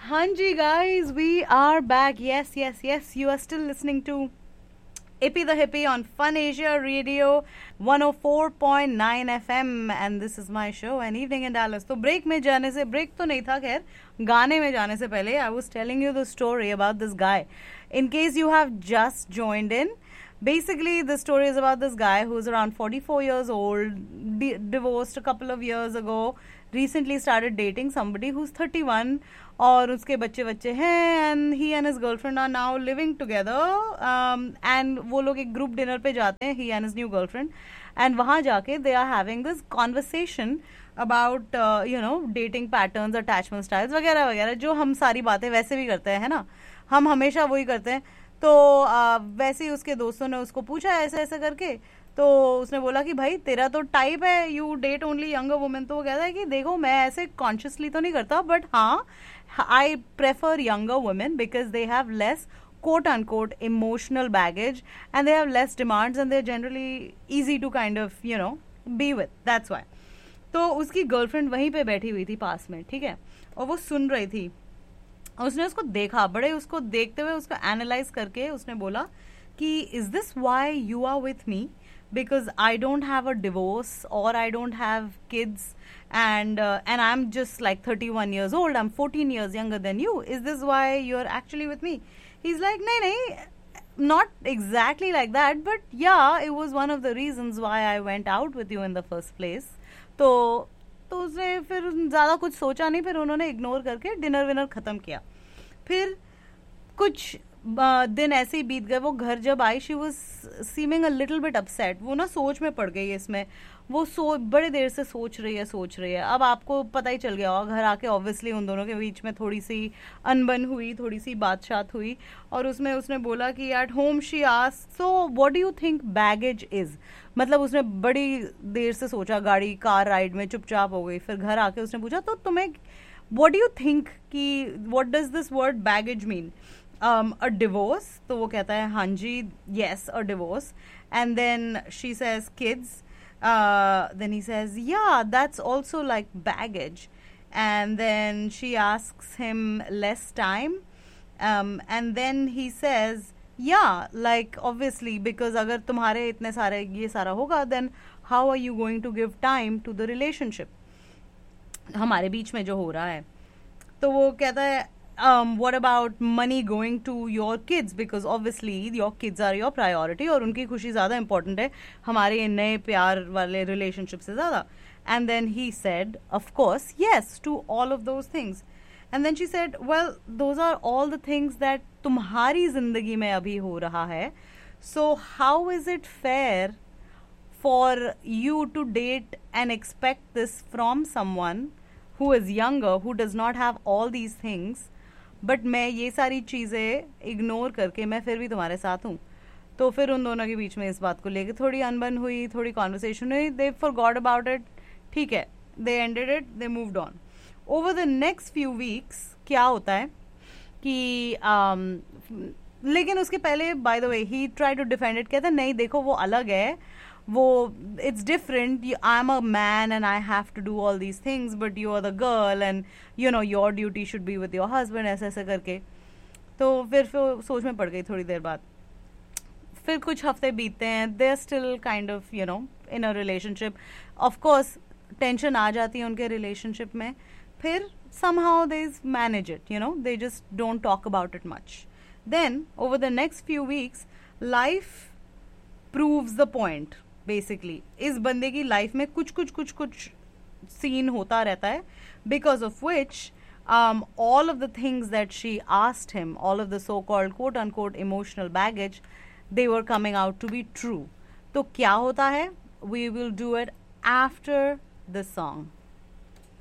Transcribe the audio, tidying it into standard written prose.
Hanji guys, we are back. Yes, yes, yes. You are still listening to Ippy the Hippie on Fun Asia Radio 104.9 FM and this is my show An Evening in Dallas. तो break में जाने से break तो नहीं था खैर गाने में जाने से पहले I was telling you the story about this guy. In case you have just joined in, basically the story is about this guy who's around 44 years old, divorced a couple of years ago, recently started dating somebody who's 31 और उसके बच्चे बच्चे हैं and he and his girlfriend are now living together and वो लोग एक group dinner पे जाते हैं he and his new girlfriend and वहाँ जाके they are having this conversation about dating patterns, attachment styles वगैरह वगैरह जो हम सारी बातें वैसे भी करते हैं है ना, हम हमेशा वही करते हैं. तो वैसे ही उसके दोस्तों ने उसको पूछा ऐसे ऐसे करके, तो उसने बोला कि भाई तेरा तो टाइप है, you date only younger women. तो वो कहता है कि देखो मैं ऐसे कॉन्शियसली तो नहीं करता बट हाँ I prefer younger women because they have less quote unquote emotional baggage and they have less demands and they're generally easy to kind of be with. That's why. तो उसकी गर्लफ्रेंड वहीं पे बैठी हुई थी पास में, ठीक है, और वो सुन रही थी. उसने उसको देखा, बड़े उसको देखते हुए उसको एनालाइज करके उसने बोला कि is this why you are with me because I don't have a divorce or I don't have kids and I'm just like 31 years old, I'm 14 years younger than you, is this why you're actually with me? He's like nahi, not exactly like that but yeah, it was one of the reasons why I went out with you in the first place. तो उसने फिर ज़्यादा कुछ सोचा नहीं, फिर उन्होंने ignore करके डिनर विनर ख़त्म किया. फिर कुछ दिन ऐसे ही बीत गए. वो घर जब I she was seeming a little bit upset. वो ना सोच में पड़ गई है इसमें, वो बड़े देर से सोच रही है. अब आपको पता ही चल गया होगा, घर आके ऑब्वियसली उन दोनों के बीच में थोड़ी सी अनबन हुई, थोड़ी सी बातशात हुई और उसमें उसने बोला कि at home she asked so what do you think baggage is. मतलब उसने बड़ी देर से सोचा, गाड़ी कार राइड में चुपचाप हो गई. फिर घर आके उसने पूछा तो तुम्हें व्हाट डू यू थिंक कि what does this word baggage mean, a divorce. तो वो कहता है हाँ जी, yes, a divorce. And then she says kids. Then he says yeah, that's also like baggage. And then she asks him less time. And then he says yeah, like obviously because अगर तुम्हारे इतने सारे ये सारा होगा then how are you going to give time to the relationship हमारे बीच में जो हो रहा है. तो वो कहता है what about money going to your kids because obviously your kids are your priority और उनकी खुशी ज़्यादा important है हमारे नए प्यार वाले relationship से ज़्यादा. And then he said of course yes to all of those things. And then she said well those are all the things that तुम्हारी ज़िंदगी में अभी हो रहा है, so how is it fair for you to date and expect this from someone who is younger, who does not have all these things, but मैं ये सारी चीज़ें इग्नोर करके मैं फिर भी तुम्हारे साथ हूँ. तो फिर उन दोनों के बीच में इस बात को लेकर थोड़ी अनबन हुई, थोड़ी कॉन्वर्सेशन हुई. दे फॉरगॉट अबाउट इट, ठीक है, they ended it, they moved on. Over the next few weeks क्या होता है कि लेकिन उसके पहले by the way he try to defend it. कहता है नहीं देखो वो अलग है, वो it's different, I am a man and I have to do all these things but you are the girl and your duty should be with your husband, ऐसे ऐसे करके. तो फिर सोच में पड़ गई थोड़ी देर बाद. फिर कुछ हफ्ते बीतते हैं, they are still kind of in a relationship. Of course tension आ जाती है उनके रिलेशनशिप में. फिर somehow they manage it, they just don't talk about it much. Then over the next few weeks life proves the point. Basically इस बंदे की life में कुछ सीन होता रहता है because of which all of the things that she asked him, all of the so-called quote-unquote emotional baggage, they were coming out to be true. तो क्या होता है? We will do it after this song.